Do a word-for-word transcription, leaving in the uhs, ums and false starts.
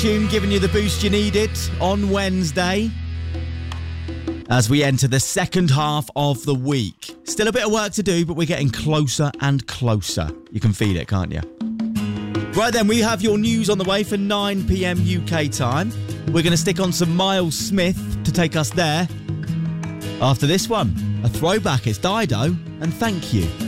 tune giving you the boost you needed on Wednesday as we enter the second half of the week. Still a bit of work to do, but we're getting closer and closer. You can feel it, can't you? Right then, we have your news on the way for nine p.m. U K time. We're going to stick on some Miles Smith to take us there. After this one, a throwback, it's Dido and Thank You.